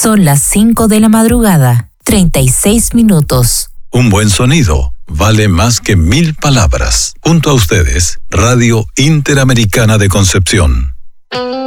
Son las 5 de la madrugada, 36 minutos. Un buen sonido vale más que 1000 palabras. Junto a ustedes, Radio Interamericana de Concepción.